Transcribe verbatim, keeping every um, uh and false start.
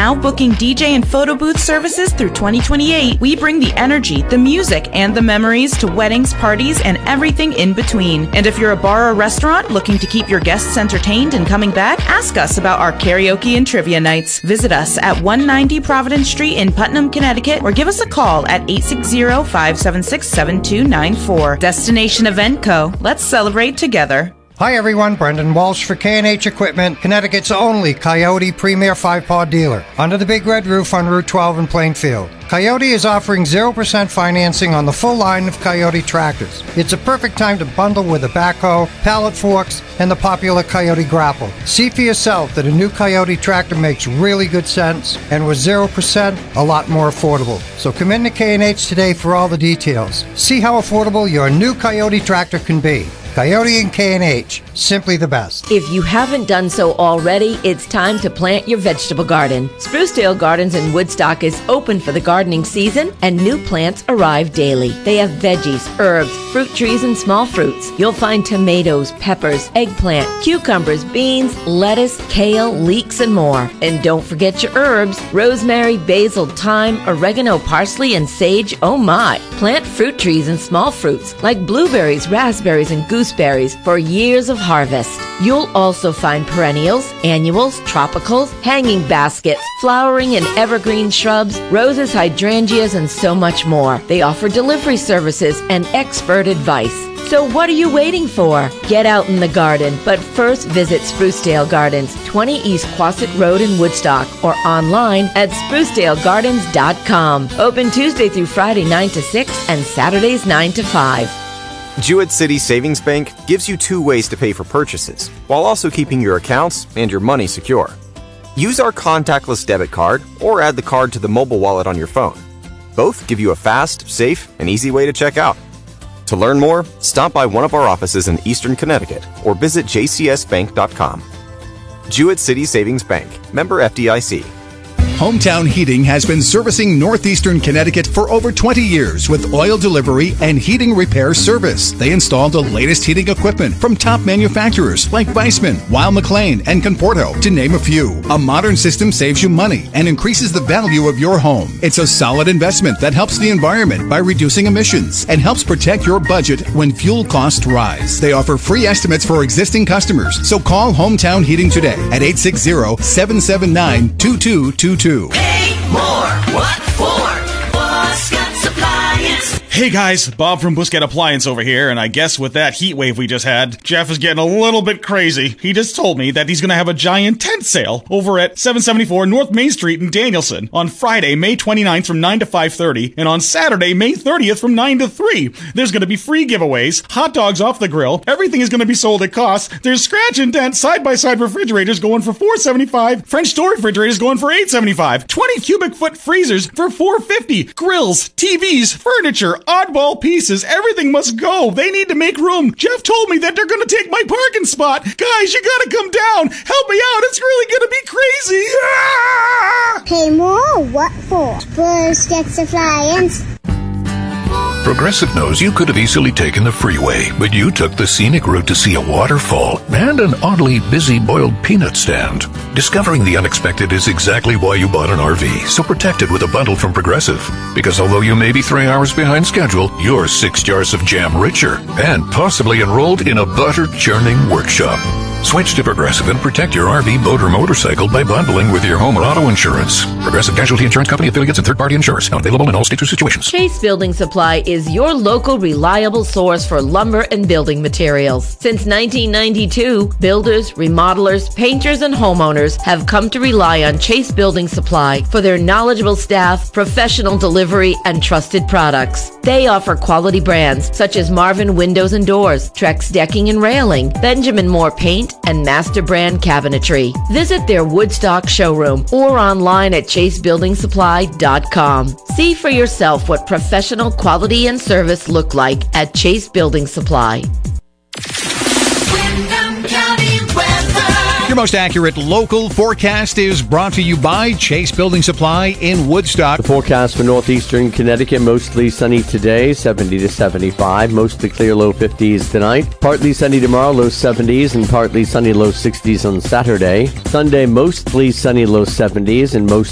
Now booking D J and photo booth services through twenty twenty-eight, we bring the energy, the music, and the memories to weddings, parties, and everything in between. And if you're a bar or restaurant looking to keep your guests entertained and coming back, ask us about our karaoke and trivia nights. Visit us at one ninety Providence Street in Putnam, Connecticut, or give us a call at eight six zero, five seven six, seven two nine four. Destination Event Co. Let's celebrate together. Hi everyone, Brendan Walsh for K and H Equipment, Connecticut's only Coyote Premier five-paw dealer, under the Big Red Roof on Route twelve in Plainfield. Coyote is offering zero percent financing on the full line of Coyote tractors. It's a perfect time to bundle with a backhoe, pallet forks, and the popular Coyote Grapple. See for yourself that a new Coyote tractor makes really good sense, and with zero percent, a lot more affordable. So come in to K and H today for all the details. See how affordable your new Coyote tractor can be. Coyote and K and H, simply the best. If you haven't done so already, it's time to plant your vegetable garden. Sprucedale Gardens in Woodstock is open for the gardening season, and new plants arrive daily. They have veggies, herbs, fruit trees, and small fruits. You'll find tomatoes, peppers, eggplant, cucumbers, beans, lettuce, kale, leeks, and more. And don't forget your herbs: rosemary, basil, thyme, oregano, parsley, and sage. Oh my! Plant fruit trees and small fruits like blueberries, raspberries, and gooseberries for years of harvest. You'll also find perennials, annuals, tropicals, hanging baskets, flowering and evergreen shrubs, roses, hydrangeas, and so much more. They offer delivery services and expert advice. So what are you waiting for? Get out in the garden, but first visit Sprucedale Gardens, twenty East Quasit Road in Woodstock, or online at sprucedale gardens dot com. Open Tuesday through Friday nine to six and Saturdays nine to five. Jewett City Savings Bank gives you two ways to pay for purchases, while also keeping your accounts and your money secure. Use our contactless debit card or add the card to the mobile wallet on your phone. Both give you a fast, safe, and easy way to check out. To learn more, stop by one of our offices in Eastern Connecticut or visit j c s bank dot com. Jewett City Savings Bank, member F D I C. Hometown Heating has been servicing northeastern Connecticut for over twenty years with oil delivery and heating repair service. They install the latest heating equipment from top manufacturers like Weissman, Weil McLean, and Conforto, to name a few. A modern system saves you money and increases the value of your home. It's a solid investment that helps the environment by reducing emissions and helps protect your budget when fuel costs rise. They offer free estimates for existing customers, so call Hometown Heating today at eight six zero, seven seven nine, two two two two. Pay more. What for? Busquets Appliance. Hey guys, Bob from Busquets Appliance over here, and I guess with that heat wave we just had, Jeff is getting a little bit crazy. He just told me that he's going to have a giant tent sale over at seven seventy-four North Main Street in Danielson on Friday, May twenty-ninth from nine to five thirty, and on Saturday, May thirtieth from nine to three. There's going to be free giveaways, hot dogs off the grill, everything is going to be sold at cost. There's scratch and dent side-by-side refrigerators going for four seventy-five, French door refrigerators going for eight seventy-five, twenty cubic foot freezers for four fifty, grills, T Vs, furniture, oddball pieces, everything must go. They need to make room. Jeff told me that they're going to take my parking spot. Guys, you got to come down. Help me out. It's really going to be crazy. Ah! Pay more? What for? Busquets Appliance. Progressive knows you could have easily taken the freeway, but you took the scenic route to see a waterfall and an oddly busy boiled peanut stand. Discovering the unexpected is exactly why you bought an R V, so protect it with a bundle from Progressive. Because although you may be three hours behind schedule, you're six jars of jam richer and possibly enrolled in a butter churning workshop. Switch to Progressive and protect your R V, boat, or motorcycle by bundling with your home or auto insurance. Progressive Casualty Insurance Company, affiliates, and third-party insurers. Not available in all states or situations. Chase Building Supply is your local reliable source for lumber and building materials. Since nineteen ninety-two, builders, remodelers, painters, and homeowners have come to rely on Chase Building Supply for their knowledgeable staff, professional delivery, and trusted products. They offer quality brands such as Marvin Windows and Doors, Trex Decking and Railing, Benjamin Moore Paint, and Master Brand Cabinetry. Visit their Woodstock showroom or online at chase building supply dot com. See for yourself what professional quality and service look like at Chase Building Supply. Windham County weather. Your most accurate local forecast is brought to you by Chase Building Supply in Woodstock. The forecast for northeastern Connecticut, mostly sunny today, seventy to seventy-five. Mostly clear, low fifties tonight. Partly sunny tomorrow, low seventies, and partly sunny, low sixties on Saturday. Sunday, mostly sunny, low seventies, and mostly